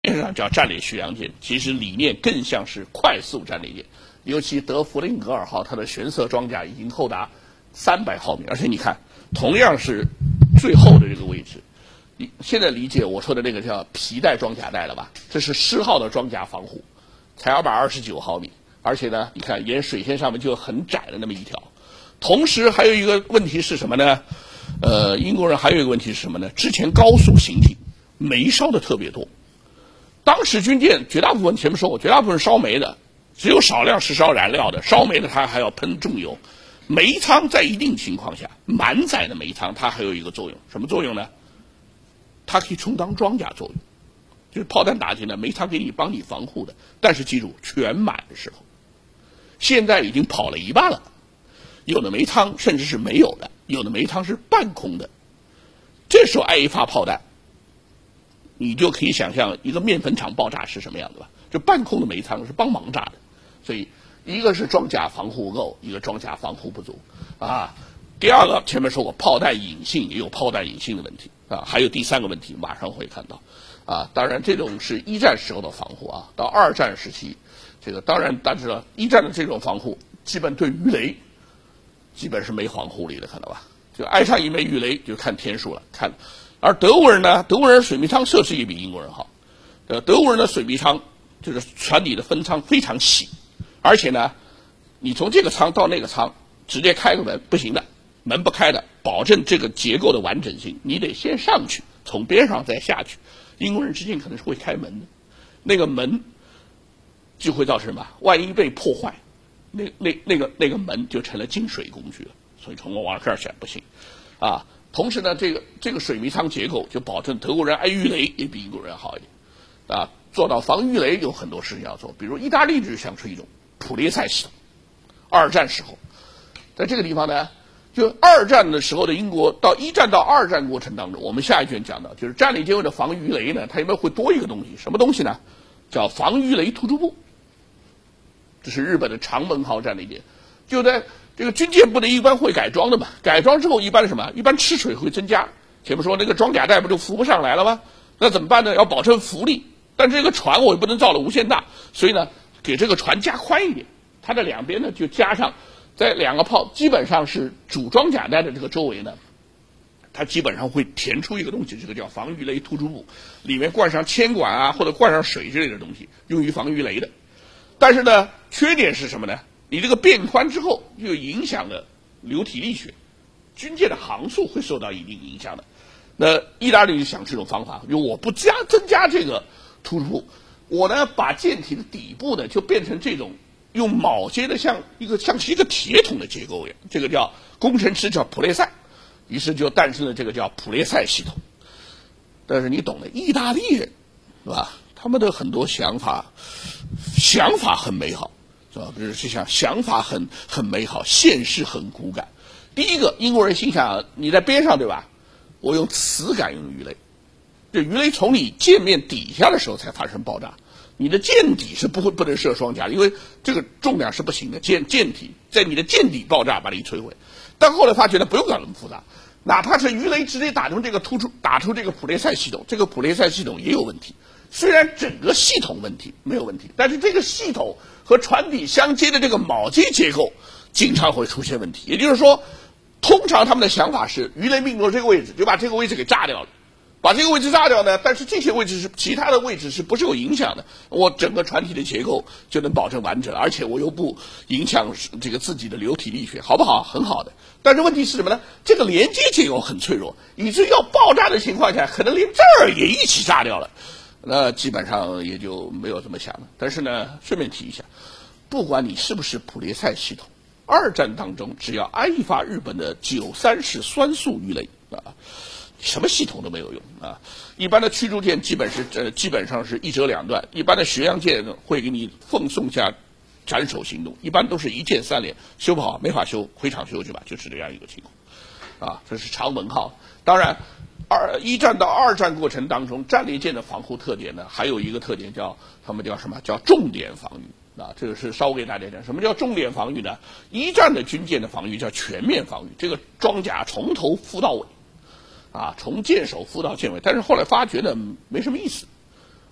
上叫战略巡洋舰，其实理念更像是快速战列舰。尤其德弗林格尔号，它的玄色装甲已经厚达300毫米，而且你看，同样是最厚的这个位置。你现在理解我说的那个叫皮带装甲带了吧？这是狮号的装甲防护，才229毫米，而且呢，你看沿水线上面就很窄的那么一条。同时还有一个问题是什么呢？英国人还有一个问题是什么呢？之前高速行进，煤烧的特别多。当时军舰绝大部分前面说过，绝大部分是烧煤的，只有少量是烧燃料的。烧煤的它还要喷重油。煤仓在一定情况下，满载的煤仓它还有一个作用，什么作用呢？它可以充当装甲作用，就是炮弹打进来，煤仓给你帮你防护的。但是记住，全满的时候，现在已经跑了一半了，有的煤仓甚至是没有的，有的煤仓是半空的。这时候挨一发炮弹，你就可以想象一个面粉厂爆炸是什么样的吧？就半空的煤仓是帮忙炸的，所以一个是装甲防护够，一个装甲防护不足啊。第二个，前面说过，炮弹隐性也有炮弹隐性的问题啊。还有第三个问题，马上会看到啊。当然，这种是一战时候的防护啊。到二战时期，这个当然大家知道，一战的这种防护基本对鱼雷基本是没防护力的，看到吧？就挨上一枚鱼雷就看天数了，看。而德国人呢，德国人水密舱设施也比英国人好。德国人的水密舱就是船底的分舱非常细，而且呢，你从这个舱到那个舱直接开个门不行的，门不开的，保证这个结构的完整性，你得先上去，从边上再下去。英国人之前可能是会开门的，那个门就会造成什么？万一被破坏，那个门就成了进水工具了。所以从我往这儿想不行，啊。同时呢，这个水密舱结构就保证德国人挨鱼雷也比英国人好一点，啊，做到防鱼雷有很多事情要做，比如意大利就想出一种普列塞系统。二战时候，在这个地方呢，就二战的时候的英国到一战到二战过程当中，我们下一卷讲到，就是战列舰为了防鱼雷呢，它有没有会多一个东西？什么东西呢？叫防鱼雷突出部。这是日本的长门号战列舰，就在这个军舰部队一般会改装的嘛，改装之后一般什么？一般吃水会增加。前面说那个装甲带不就浮不上来了吗？那怎么办呢？要保证浮力，但这个船我也不能造得无限大，所以呢，给这个船加宽一点。它的两边呢就加上，在两个炮基本上是主装甲带的这个周围呢，它基本上会填出一个东西，这个叫防鱼雷突出部，里面灌上铅管啊或者灌上水之类的东西，用于防鱼雷的。但是呢，缺点是什么呢？你这个变宽之后，就影响了流体力学，军舰的航速会受到一定影响的。那意大利就想这种方法，就我不增加这个突出部，我呢把舰体的底部呢就变成这种用铆接的像是一个铁桶的结构一样，这个叫工程师叫普列塞，于是就诞生了这个叫普列塞系统。但是你懂的，意大利人是吧？他们的很多想法很美好。是吧？比如是想法很美好，现实很骨感。第一个，英国人心想你在边上对吧？我用磁感应鱼雷，这鱼雷从你舰面底下的时候才发生爆炸，你的舰底是不能射双甲，因为这个重量是不行的。舰体在你的舰底爆炸把你摧毁。但后来发觉呢，不用搞那么复杂，哪怕是鱼雷直接打出这个普列塞系统，这个普列塞系统也有问题。虽然整个系统问题没有问题，但是这个系统和船底相接的这个铆接结构经常会出现问题。也就是说，通常他们的想法是鱼雷命中这个位置，就把这个位置给炸掉了。把这个位置炸掉呢，但是这些位置是其他的位置是不是有影响的？我整个船体的结构就能保证完整，而且我又不影响这个自己的流体力学，好不好？很好的。但是问题是什么呢？这个连接结构很脆弱，以至于要爆炸的情况下，可能连这儿也一起炸掉了。那基本上也就没有这么想了。但是呢，顺便提一下，不管你是不是普列塞系统，二战当中只要挨一发日本的93式酸素鱼雷啊，什么系统都没有用啊。一般的驱逐舰基本上是一折两断，一般的巡洋舰会给你奉送下斩首行动，一般都是一舰3连，修不好没法修，回厂修去吧，就是这样一个情况啊。这是长门号。当然一战到二战过程当中，战列舰的防护特点呢，还有一个特点他们叫什么？叫重点防御啊。这个是稍微给大家讲，什么叫重点防御呢？一战的军舰的防御叫全面防御，这个装甲从头敷到尾，啊，从舰首敷到舰尾。但是后来发觉呢，没什么意思。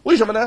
为什么呢？